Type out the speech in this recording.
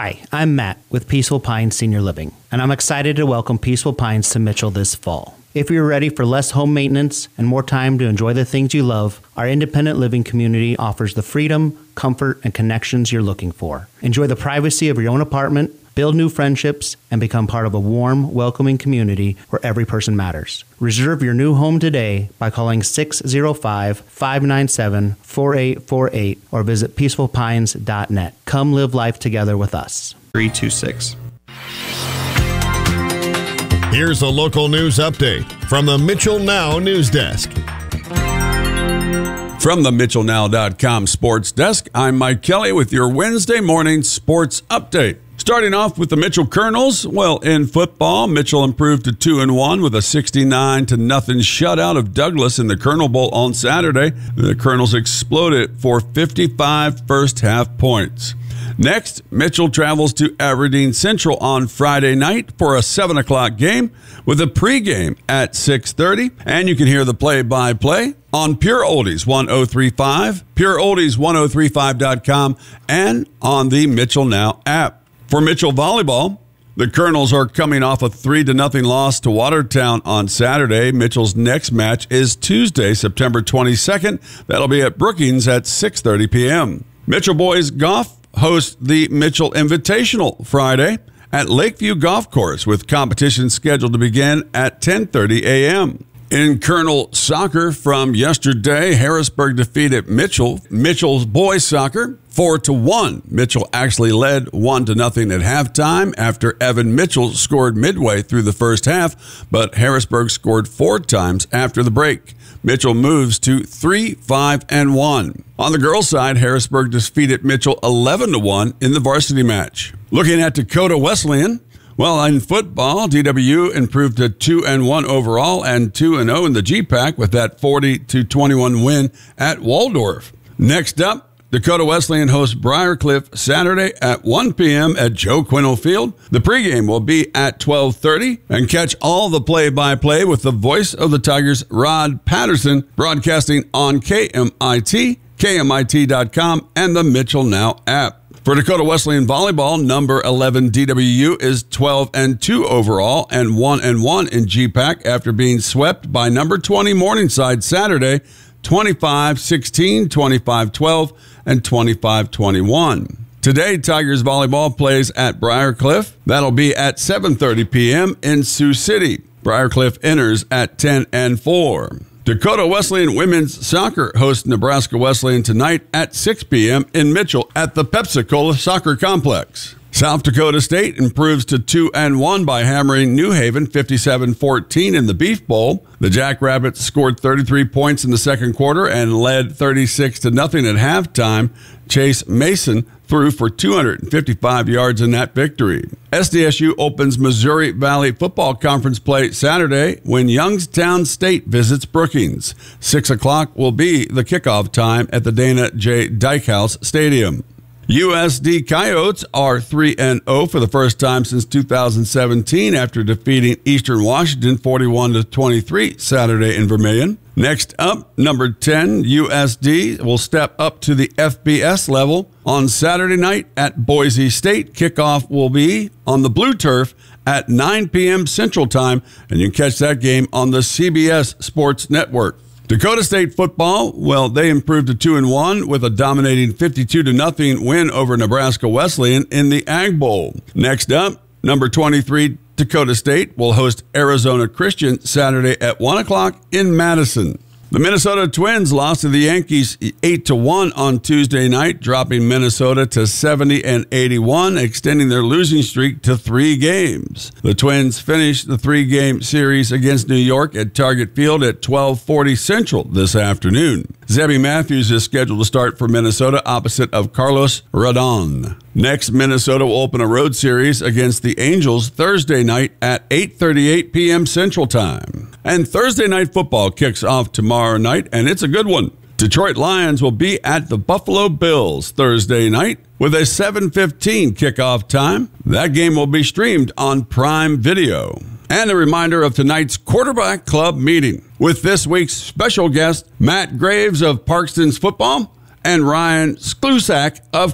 Hi, I'm Matt with Peaceful Pines Senior Living, and I'm excited to welcome Peaceful Pines to Mitchell this fall. If you're ready for less home maintenance and more time to enjoy the things you love, our independent living community offers the freedom, comfort, and connections you're looking for. Enjoy the privacy of your own apartment, build new friendships, and become part of a warm, welcoming community where every person matters. Reserve your new home today by calling 605-597-4848 or visit peacefulpines.net. Come live life together with us. 326. Here's a local news update from the Mitchell Now News Desk. From the MitchellNow.com Sports Desk, I'm Mike Kelly with your Wednesday morning sports update. Starting off with the Mitchell Colonels. Well, in football, Mitchell improved to 2-1 with a 69-0 shutout of Douglas in the Colonel Bowl on Saturday. The Colonels exploded for 55 first-half points. Next, Mitchell travels to Aberdeen Central on Friday night for a 7 o'clock game with a pregame at 6:30. And you can hear the play-by-play on Pure Oldies 1035, pureoldies1035.com, and on the Mitchell Now app. For Mitchell Volleyball, the Colonels are coming off a 3-0 loss to Watertown on Saturday. Mitchell's next match is Tuesday, September 22nd. That'll be at Brookings at 6:30 p.m. Mitchell Boys Golf host the Mitchell Invitational Friday at Lakeview Golf Course with competition scheduled to begin at 10:30 a.m. In Colonel soccer from yesterday, Harrisburg defeated Mitchell. Mitchell's boys soccer 4-1. Mitchell actually led 1-0 at halftime after Evan Mitchell scored midway through the first half, but Harrisburg scored 4 times after the break. Mitchell moves to 3-5-1. On the girls' side, Harrisburg defeated Mitchell 11-1 in the varsity match. Looking at Dakota Wesleyan, well, in football, DW improved to 2-1 overall and 2-0 in the GPAC with that 40-21 win at Waldorf. Next up, Dakota Wesleyan hosts Briarcliff Saturday at 1 p.m. at Joe Quinnell Field. The pregame will be at 12:30, and catch all the play-by-play with the voice of the Tigers, Rod Patterson, broadcasting on KMIT, KMIT.com, and the Mitchell Now app. For Dakota Wesleyan Volleyball, number 11 DWU is 12-2 overall and 1-1 in GPAC after being swept by number 20 Morningside Saturday, 25-16, 25-12, and 25-21. Today, Tigers Volleyball plays at Briarcliff. That'll be at 7:30 p.m. in Sioux City. Briarcliff enters at 10-4. Dakota Wesleyan Women's Soccer hosts Nebraska Wesleyan tonight at 6 p.m. in Mitchell at the Pepsi-Cola Soccer Complex. South Dakota State improves to 2-1 by hammering New Haven 57-14 in the Beef Bowl. The Jackrabbits scored 33 points in the second quarter and led 36-0 at halftime. Chase Mason threw for 255 yards in that victory. SDSU opens Missouri Valley Football Conference play Saturday when Youngstown State visits Brookings. 6 o'clock will be the kickoff time at the Dana J. Dykehouse Stadium. USD Coyotes are 3-0 for the first time since 2017 after defeating Eastern Washington 41-23 Saturday in Vermillion. Next up, number 10 USD will step up to the FBS level on Saturday night at Boise State. Kickoff will be on the blue turf at 9 p.m. Central Time, and you can catch that game on the CBS Sports Network. Dakota State football, well, they improved to 2-1 with a dominating 52-0 win over Nebraska Wesleyan in the Ag Bowl. Next up, number 23 Dakota State will host Arizona Christian Saturday at 1 o'clock in Madison. The Minnesota Twins lost to the Yankees 8-1 on Tuesday night, dropping Minnesota to 70-81, extending their losing streak to 3 games. The Twins finished the 3-game series against New York at Target Field at 12:40 Central this afternoon. Zebby Matthews is scheduled to start for Minnesota opposite of Carlos Rodon. Next, Minnesota will open a road series against the Angels Thursday night at 8:38 p.m. Central Time. And Thursday night football kicks off tomorrow night, and it's a good one. Detroit Lions will be at the Buffalo Bills Thursday night with a 7:15 kickoff time. That game will be streamed on Prime Video. And a reminder of tonight's Quarterback Club meeting with this week's special guest, Matt Graves of Parkston's Football and Ryan Sklusak of